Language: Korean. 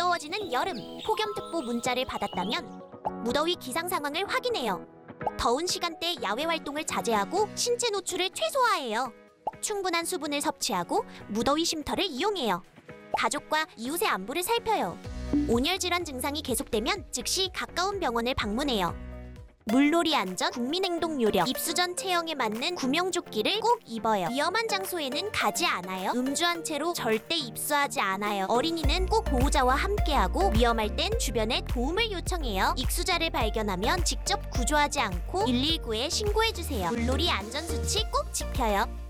무더워지는 여름, 폭염특보 문자를 받았다면 무더위 기상 상황을 확인해요. 더운 시간대 야외 활동을 자제하고 신체 노출을 최소화해요. 충분한 수분을 섭취하고 무더위 쉼터를 이용해요. 가족과 이웃의 안부를 살펴요. 온열 질환 증상이 계속되면 즉시 가까운 병원을 방문해요. 물놀이 안전, 국민행동 요령, 입수 전 체형에 맞는 구명조끼를 꼭 입어요. 위험한 장소에는 가지 않아요. 음주한 채로 절대 입수하지 않아요. 어린이는 꼭 보호자와 함께하고 위험할 땐 주변에 도움을 요청해요. 익수자를 발견하면 직접 구조하지 않고 119에 신고해주세요. 물놀이 안전수칙 꼭 지켜요.